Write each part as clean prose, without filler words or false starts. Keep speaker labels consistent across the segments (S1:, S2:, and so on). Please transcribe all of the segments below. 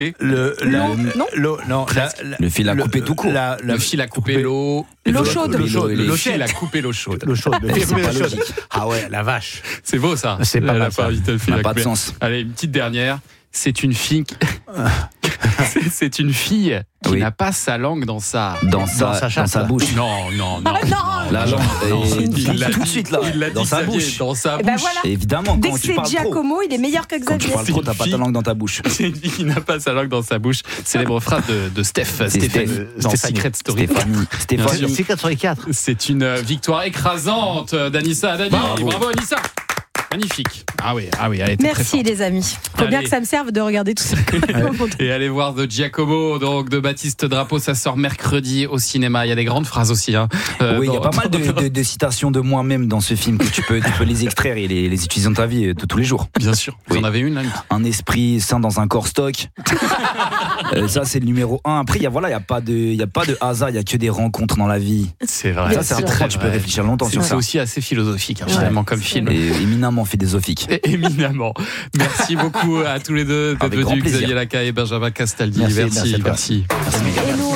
S1: Le fil à couper tout court.
S2: Le fil à couper l'eau.
S3: L'eau chaude.
S2: Le fil à couper l'eau chaude.
S4: L'eau chaude.
S1: C'est pas logique.
S4: Ah ouais, la vache.
S2: C'est beau ça.
S4: C'est pas mal, ça.
S1: Ça n'a pas de sens.
S2: Allez, une petite dernière. C'est une fille. C'est une fille qui n'a pas sa langue dans sa
S1: bouche.
S2: Non.
S1: La langue.
S2: Il l'a
S1: tout de suite là.
S2: Il l'a dit,
S1: Dans sa
S2: Xavier,
S1: bouche.
S2: Dans sa
S3: Et ben
S2: bouche.
S3: voilà.
S1: Évidemment,
S3: Dès
S1: quand
S3: que
S1: tu
S3: c'est
S1: parles trop.
S3: Giacomo, il est meilleur que
S1: Quand tu
S3: Xavier.
S1: parles trop, t'as pas ta langue dans ta bouche.
S2: C'est une fille qui n'a pas sa langue dans sa bouche. Célèbre phrase de Stéphanie dans Secret Story.
S1: Stéphanie.
S4: C'est 4 sur les 4.
S2: C'est une victoire écrasante d'Anissa Haddadi. Bravo Anissa. Magnifique. Ah oui, elle était très
S3: Merci
S2: forte.
S3: les amis. Faut bien
S2: Allez.
S3: que ça me serve de regarder tout ça.
S2: Et allez voir The Giacomo, donc de Baptiste Drapeau, ça sort mercredi au cinéma. Il y a des grandes phrases aussi.
S1: Oui, il y a pas mal de citations de moi-même dans ce film que tu peux les extraire et les utiliser dans ta vie de tous les jours.
S2: Bien sûr. Vous en avez une là.
S1: Un esprit sain dans un corps stock. Ça c'est le numéro 1. Après il y a pas de hasard, il y a que des rencontres dans la vie.
S2: C'est vrai.
S1: Ça c'est important, tu peux réfléchir longtemps sur
S2: C'est
S1: ça.
S2: aussi assez philosophique finalement comme film.
S1: Et éminemment philosophique.
S2: Éminemment. Merci beaucoup à tous les deux d'être
S1: Avec grand
S2: venus,
S1: plaisir.
S2: Xavier Lacaille et Benjamin Castaldi.
S1: Merci.
S3: Et nous,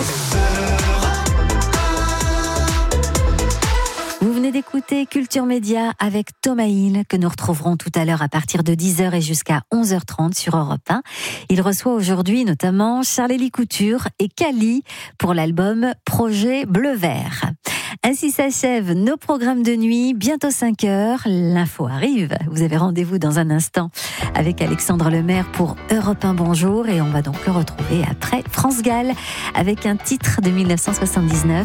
S5: Vous venez d'écouter Culture Média avec Thomas Hill, que nous retrouverons tout à l'heure à partir de 10h et jusqu'à 11h30 sur Europe 1. Il reçoit aujourd'hui notamment Charlélie Couture et Cali pour l'album Projet Bleu-Vert. Ainsi s'achèvent nos programmes de nuit. Bientôt 5h, l'info arrive. Vous avez rendez-vous dans un instant avec Alexandre Lemaire pour Europe 1 Bonjour. Et on va donc le retrouver après France Gall avec un titre de 1979.